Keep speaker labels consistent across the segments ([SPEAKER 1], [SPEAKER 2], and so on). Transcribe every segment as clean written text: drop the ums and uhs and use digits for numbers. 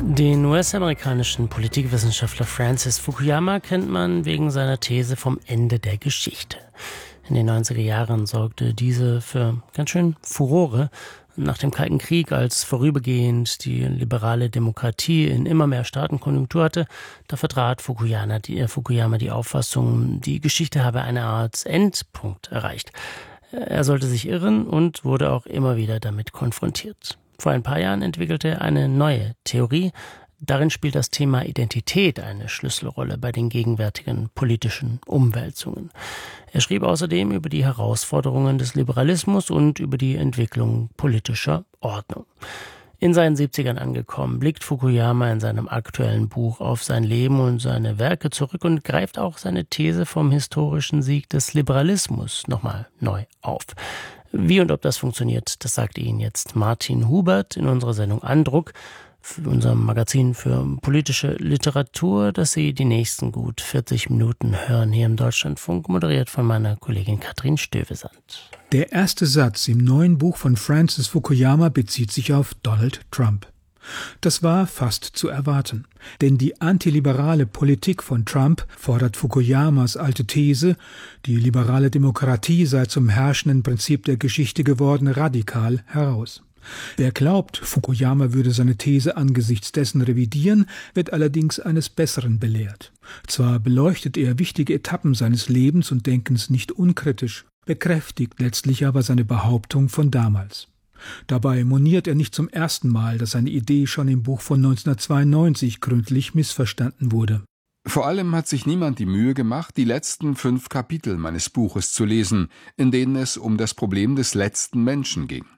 [SPEAKER 1] Den US-amerikanischen Politikwissenschaftler Francis Fukuyama kennt man wegen seiner These vom Ende der Geschichte. In den 90er Jahren sorgte diese für ganz schön Furore. Nach dem Kalten Krieg, als vorübergehend die liberale Demokratie in immer mehr Staatenkonjunktur hatte, da vertrat Fukuyama die Auffassung, die Geschichte habe eine Art Endpunkt erreicht. Er sollte sich irren und wurde auch immer wieder damit konfrontiert. Vor ein paar Jahren entwickelte er eine neue Theorie. Darin spielt das Thema Identität eine Schlüsselrolle bei den gegenwärtigen politischen Umwälzungen. Er schrieb außerdem über die Herausforderungen des Liberalismus und über die Entwicklung politischer Ordnung. In seinen 70ern angekommen, blickt Fukuyama in seinem aktuellen Buch auf sein Leben und seine Werke zurück und greift auch seine These vom historischen Sieg des Liberalismus nochmal neu auf. Wie und ob das funktioniert, das sagt Ihnen jetzt Martin Hubert in unserer Sendung Andruck, für unserem Magazin für politische Literatur, das Sie die nächsten gut 40 Minuten hören hier im Deutschlandfunk, moderiert von meiner Kollegin Katrin Stövesand.
[SPEAKER 2] Der erste Satz im neuen Buch von Francis Fukuyama bezieht sich auf Donald Trump. Das war fast zu erwarten, denn die antiliberale Politik von Trump fordert Fukuyamas alte These, die liberale Demokratie sei zum herrschenden Prinzip der Geschichte geworden, radikal heraus. Wer glaubt, Fukuyama würde seine These angesichts dessen revidieren, wird allerdings eines Besseren belehrt. Zwar beleuchtet er wichtige Etappen seines Lebens und Denkens nicht unkritisch, bekräftigt letztlich aber seine Behauptung von damals. Dabei moniert er nicht zum ersten Mal, dass seine Idee schon im Buch von 1992 gründlich missverstanden wurde.
[SPEAKER 3] Vor allem hat sich niemand die Mühe gemacht, die letzten 5 Kapitel meines Buches zu lesen, in denen es um das Problem des letzten Menschen ging.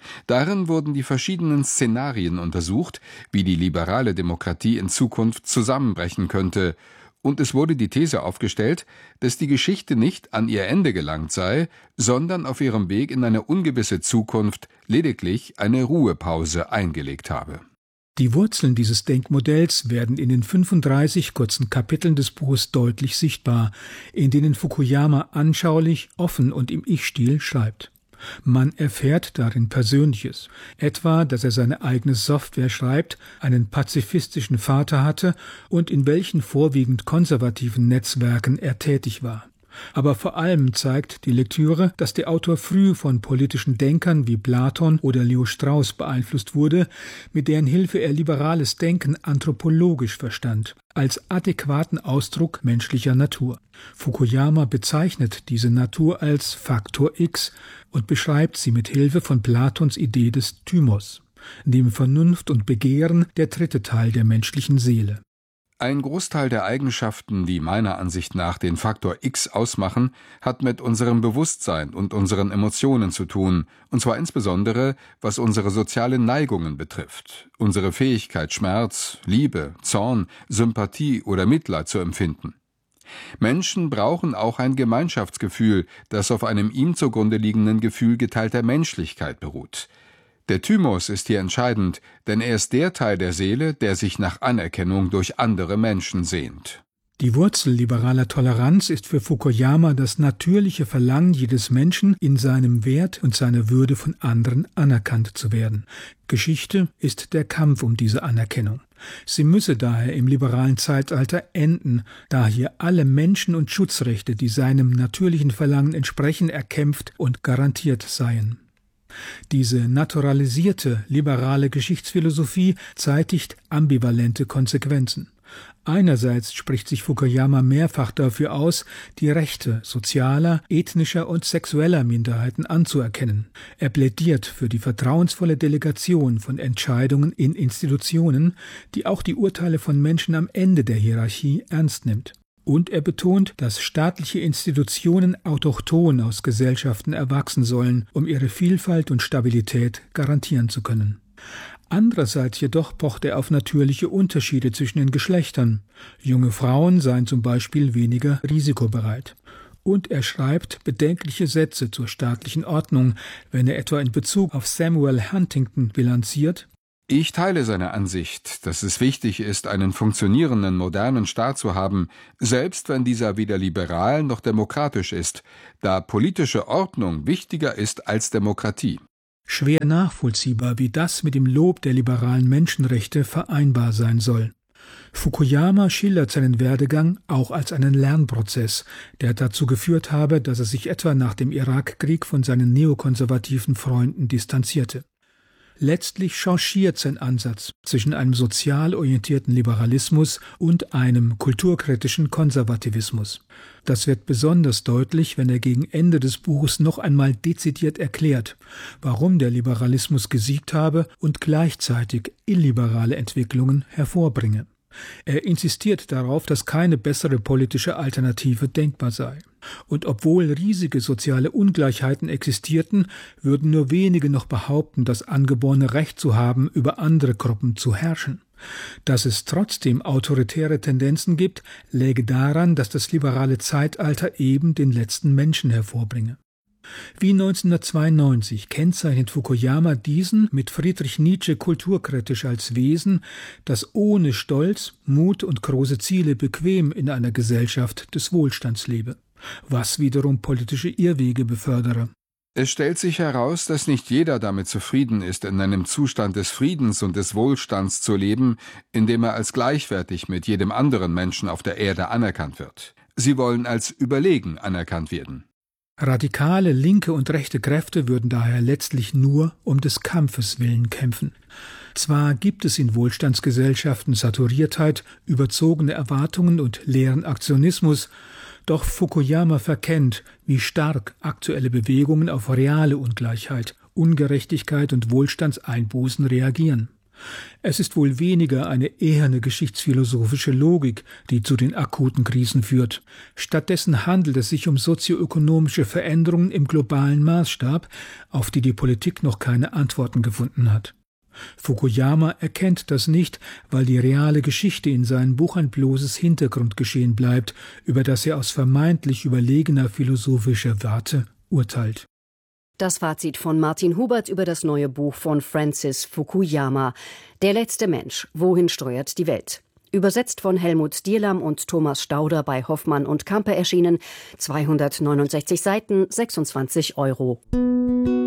[SPEAKER 3] Darin wurden die verschiedenen Szenarien untersucht, wie die liberale Demokratie in Zukunft zusammenbrechen könnte, und es wurde die These aufgestellt, dass die Geschichte nicht an ihr Ende gelangt sei, sondern auf ihrem Weg in eine ungewisse Zukunft lediglich eine Ruhepause eingelegt habe.
[SPEAKER 2] Die Wurzeln dieses Denkmodells werden in den 35 kurzen Kapiteln des Buches deutlich sichtbar, in denen Fukuyama anschaulich, offen und im Ich-Stil schreibt. Man erfährt darin Persönliches, etwa, dass er seine eigene Software schreibt, einen pazifistischen Vater hatte und in welchen vorwiegend konservativen Netzwerken er tätig war. Aber vor allem zeigt die Lektüre, dass der Autor früh von politischen Denkern wie Platon oder Leo Strauss beeinflusst wurde, mit deren Hilfe er liberales Denken anthropologisch verstand, als adäquaten Ausdruck menschlicher Natur. Fukuyama bezeichnet diese Natur als Faktor X und beschreibt sie mit Hilfe von Platons Idee des Thymos, in dem Vernunft und Begehren der dritte Teil der menschlichen Seele.
[SPEAKER 3] Ein Großteil der Eigenschaften, die meiner Ansicht nach den Faktor X ausmachen, hat mit unserem Bewusstsein und unseren Emotionen zu tun, und zwar insbesondere, was unsere sozialen Neigungen betrifft, unsere Fähigkeit, Schmerz, Liebe, Zorn, Sympathie oder Mitleid zu empfinden. Menschen brauchen auch ein Gemeinschaftsgefühl, das auf einem ihm zugrunde liegenden Gefühl geteilter Menschlichkeit beruht. Der Thymos ist hier entscheidend, denn er ist der Teil der Seele, der sich nach Anerkennung durch andere Menschen sehnt.
[SPEAKER 2] Die Wurzel liberaler Toleranz ist für Fukuyama das natürliche Verlangen jedes Menschen, in seinem Wert und seiner Würde von anderen anerkannt zu werden. Geschichte ist der Kampf um diese Anerkennung. Sie müsse daher im liberalen Zeitalter enden, da hier alle Menschen- und Schutzrechte, die seinem natürlichen Verlangen entsprechen, erkämpft und garantiert seien. Diese naturalisierte, liberale Geschichtsphilosophie zeitigt ambivalente Konsequenzen. Einerseits spricht sich Fukuyama mehrfach dafür aus, die Rechte sozialer, ethnischer und sexueller Minderheiten anzuerkennen. Er plädiert für die vertrauensvolle Delegation von Entscheidungen in Institutionen, die auch die Urteile von Menschen am Ende der Hierarchie ernst nimmt. Und er betont, dass staatliche Institutionen autochthon aus Gesellschaften erwachsen sollen, um ihre Vielfalt und Stabilität garantieren zu können. Andererseits jedoch pocht er auf natürliche Unterschiede zwischen den Geschlechtern. Junge Frauen seien zum Beispiel weniger risikobereit. Und er schreibt bedenkliche Sätze zur staatlichen Ordnung, wenn er etwa in Bezug auf Samuel Huntington bilanziert:
[SPEAKER 3] Ich teile seine Ansicht, dass es wichtig ist, einen funktionierenden, modernen Staat zu haben, selbst wenn dieser weder liberal noch demokratisch ist, da politische Ordnung wichtiger ist als Demokratie.
[SPEAKER 2] Schwer nachvollziehbar, wie das mit dem Lob der liberalen Menschenrechte vereinbar sein soll. Fukuyama schildert seinen Werdegang auch als einen Lernprozess, der dazu geführt habe, dass er sich etwa nach dem Irakkrieg von seinen neokonservativen Freunden distanzierte. Letztlich changiert sein Ansatz zwischen einem sozial orientierten Liberalismus und einem kulturkritischen Konservativismus. Das wird besonders deutlich, wenn er gegen Ende des Buches noch einmal dezidiert erklärt, warum der Liberalismus gesiegt habe und gleichzeitig illiberale Entwicklungen hervorbringe. Er insistiert darauf, dass keine bessere politische Alternative denkbar sei. Und obwohl riesige soziale Ungleichheiten existierten, würden nur wenige noch behaupten, das angeborene Recht zu haben, über andere Gruppen zu herrschen. Dass es trotzdem autoritäre Tendenzen gibt, läge daran, dass das liberale Zeitalter eben den letzten Menschen hervorbringe. Wie 1992 kennzeichnet Fukuyama diesen mit Friedrich Nietzsche kulturkritisch als Wesen, das ohne Stolz, Mut und große Ziele bequem in einer Gesellschaft des Wohlstands lebe, was wiederum politische Irrwege befördere.
[SPEAKER 3] Es stellt sich heraus, dass nicht jeder damit zufrieden ist, in einem Zustand des Friedens und des Wohlstands zu leben, in dem er als gleichwertig mit jedem anderen Menschen auf der Erde anerkannt wird. Sie wollen als überlegen anerkannt werden.
[SPEAKER 2] Radikale linke und rechte Kräfte würden daher letztlich nur um des Kampfes willen kämpfen. Zwar gibt es in Wohlstandsgesellschaften Saturiertheit, überzogene Erwartungen und leeren Aktionismus, doch Fukuyama verkennt, wie stark aktuelle Bewegungen auf reale Ungleichheit, Ungerechtigkeit und Wohlstandseinbußen reagieren. Es ist wohl weniger eine eherne geschichtsphilosophische Logik, die zu den akuten Krisen führt. Stattdessen handelt es sich um sozioökonomische Veränderungen im globalen Maßstab, auf die die Politik noch keine Antworten gefunden hat. Fukuyama erkennt das nicht, weil die reale Geschichte in seinem Buch ein bloßes Hintergrundgeschehen bleibt, über das er aus vermeintlich überlegener philosophischer Warte urteilt.
[SPEAKER 4] Das Fazit von Martin Hubert über das neue Buch von Francis Fukuyama. Der letzte Mensch. Wohin steuert die Welt? Übersetzt von Helmut Dierlam und Thomas Stauder bei Hoffmann und Campe erschienen. 269 Seiten, 26 €.